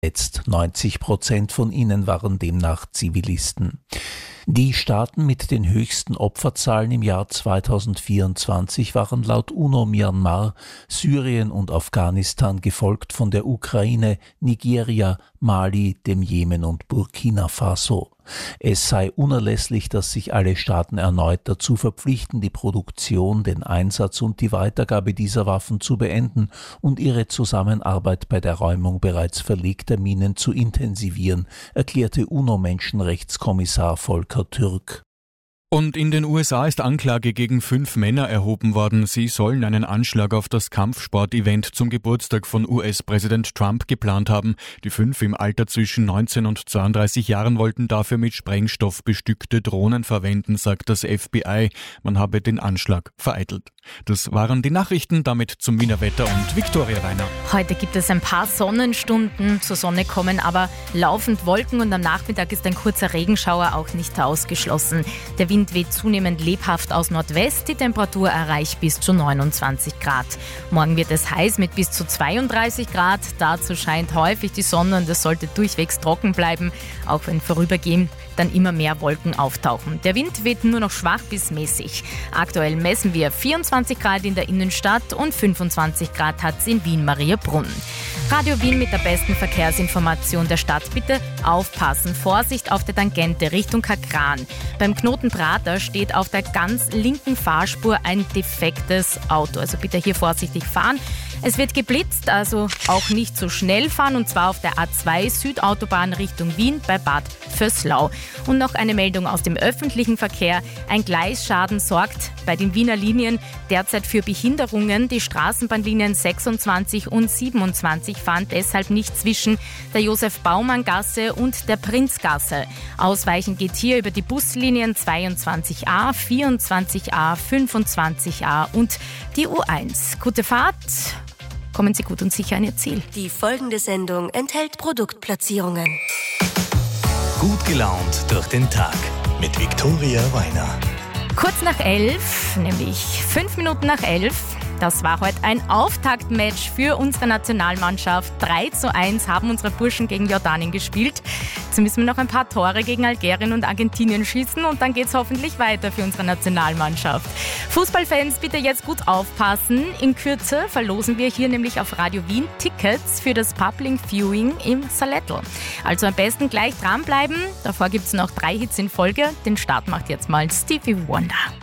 Jetzt 90% von ihnen waren demnach Zivilisten. Die Staaten mit den höchsten Opferzahlen im Jahr 2024 waren laut UNO Myanmar, Syrien und Afghanistan, gefolgt von der Ukraine, Nigeria, Mali, dem Jemen und Burkina Faso. Es sei unerlässlich, dass sich alle Staaten erneut dazu verpflichten, die Produktion, den Einsatz und die Weitergabe dieser Waffen zu beenden und ihre Zusammenarbeit bei der Räumung bereits verlegter Minen zu intensivieren, erklärte UNO-Menschenrechtskommissar Volker Türk. Und in den USA ist Anklage gegen 5 Männer erhoben worden. Sie sollen einen Anschlag auf das Kampfsport-Event zum Geburtstag von US-Präsident Trump geplant haben. Die 5 im Alter zwischen 19 und 32 Jahren wollten dafür mit Sprengstoff bestückte Drohnen verwenden, sagt das FBI. Man habe den Anschlag vereitelt. Das waren die Nachrichten, damit zum Wiener Wetter und Viktoria Weiner. Heute gibt es ein paar Sonnenstunden. Zur Sonne kommen aber laufend Wolken und am Nachmittag ist ein kurzer Regenschauer auch nicht ausgeschlossen. Der Wind weht zunehmend lebhaft aus Nordwest, die Temperatur erreicht bis zu 29 Grad. Morgen wird es heiß mit bis zu 32 Grad. Dazu scheint häufig die Sonne und es sollte durchwegs trocken bleiben, auch wenn vorübergehend dann immer mehr Wolken auftauchen. Der Wind weht nur noch schwach bis mäßig. Aktuell messen wir 24 Grad in der Innenstadt und 25 Grad hat es in Wien-Mariabrunn. Radio Wien mit der besten Verkehrsinformation der Stadt. Bitte aufpassen. Vorsicht auf der Tangente Richtung Kakran. Beim Knoten Prater steht auf der ganz linken Fahrspur ein defektes Auto. Also bitte hier vorsichtig fahren. Es wird geblitzt, also auch nicht so schnell fahren, und zwar auf der A2 Südautobahn Richtung Wien bei Bad Vöslau. Und noch eine Meldung aus dem öffentlichen Verkehr. Ein Gleisschaden sorgt bei den Wiener Linien derzeit für Behinderungen. Die Straßenbahnlinien 26 und 27 fahren deshalb nicht zwischen der Josef-Baumann-Gasse und der Prinzgasse. Ausweichen geht hier über die Buslinien 22a, 24a, 25a und die U1. Gute Fahrt! Kommen Sie gut und sicher an Ihr Ziel. Die folgende Sendung enthält Produktplatzierungen. Gut gelaunt durch den Tag mit Viktoria Weiner. Kurz nach 11, nämlich 5 Minuten nach 11. Das war heute ein Auftaktmatch für unsere Nationalmannschaft. 3:1 haben unsere Burschen gegen Jordanien gespielt. Jetzt müssen wir noch ein paar Tore gegen Algerien und Argentinien schießen und dann geht es hoffentlich weiter für unsere Nationalmannschaft. Fußballfans, bitte jetzt gut aufpassen. In Kürze verlosen wir hier nämlich auf Radio Wien Tickets für das Public Viewing im Salettl. Also am besten gleich dranbleiben. Davor gibt es noch 3 Hits in Folge. Den Start macht jetzt mal Stevie Wonder.